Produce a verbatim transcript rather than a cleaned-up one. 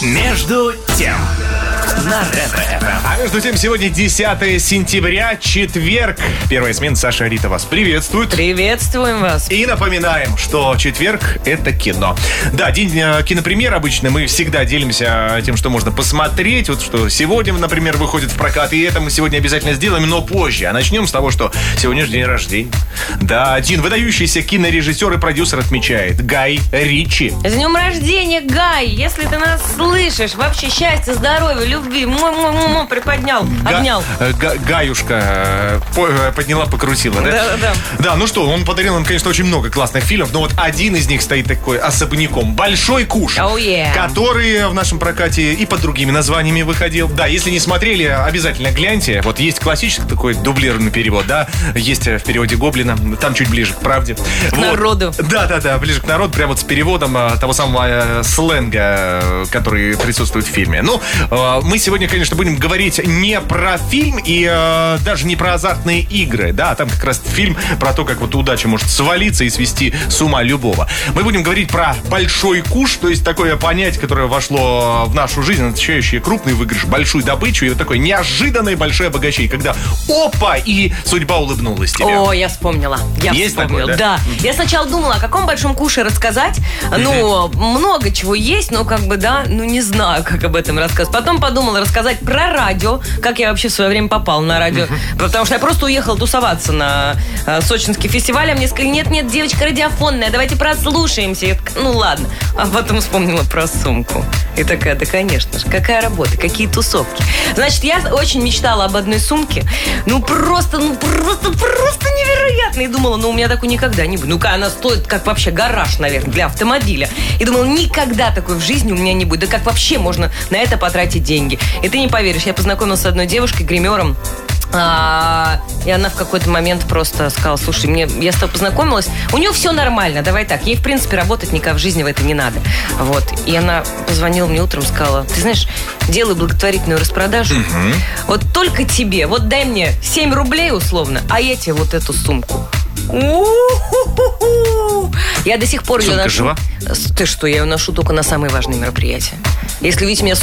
Между тем на Ретро-эф эм. А между тем, сегодня десятое сентября, четверг. Первая смена. Саша Рита вас приветствует. Приветствуем вас. И напоминаем, что четверг — это кино. Да, день кинопремьер обычно. Мы всегда делимся тем, что можно посмотреть. Вот что сегодня, например, выходит в прокат. И это мы сегодня обязательно сделаем, но позже. А начнем с того, что сегодня же день рождения. Да, один выдающийся кинорежиссер и продюсер отмечает. Гай Ричи. С днем рождения, Гай! Если ты нас слышишь, вообще счастья, здоровья, любви. Мо-мо-мо, приподнял, Га- обнял. Га- Гаюшка по- подняла, покрутила, да? Да, да, да. Да, ну что, он подарил нам, конечно, очень много классных фильмов, но вот один из них стоит такой особняком. «Большой куш», Oh, yeah. который в нашем прокате и под другими названиями выходил. Да, если не смотрели, обязательно гляньте. Вот есть классический такой дублированный перевод, да, есть в переводе Гоблина, там чуть ближе к правде. К Вот. народу. Да, да, да, ближе к народу, прямо вот с переводом а, того самого а, сленга, а, который присутствует в фильме. Ну, а, мы сегодня, конечно, будем говорить не про фильм и а, даже не про азартные игры, да, там как раз фильм про то, как вот удача может свалиться и свести с ума любого. Мы будем говорить про большой куш, то есть такое понятие, которое вошло в нашу жизнь, означающее крупный выигрыш, большую добычу и вот такое неожиданное большое обогащение, когда опа, и судьба улыбнулась тебе. О, я вспомнила. Я Есть вспомнила. такое, да? Да. Я сначала думала, о каком большом куше рассказать. Ну, много чего есть, но как бы, да, ну не знаю, как об этом рассказать. Потом подумала рассказать про радио, как я вообще в свое время попала на радио. Потому что я просто уехала тусоваться на э, сочинский фестиваль, а мне сказали, нет-нет, девочка радиофонная, давайте прослушаемся. Я такая, ну ладно. А потом вспомнила про сумку. И такая, да, конечно же, какая работа, какие тусовки. Значит, я очень мечтала об одной сумке. Ну, просто, ну, просто, просто невероятно. И думала, ну, у меня такой никогда не будет. Ну-ка, она стоит, как вообще гараж, наверное, для автомобиля. И думала, никогда такой в жизни у меня не будет. Да как вообще можно на это потратить деньги? И ты не поверишь, я познакомилась с одной девушкой, гримером. А, и она в какой-то момент просто сказала, слушай, мне, я с тобой познакомилась, у нее все нормально, давай так, ей в принципе работать никак в жизни в это не надо. Вот. И она позвонила мне утром, сказала, ты знаешь, делаю благотворительную распродажу, угу. Вот только тебе, вот дай мне семь рублей условно, а я тебе вот эту сумку. У-ху-ху-ху. Я до сих пор Сумка ее ношу. жива? Ты что, я ее ношу только на самые важные мероприятия. Если видите меня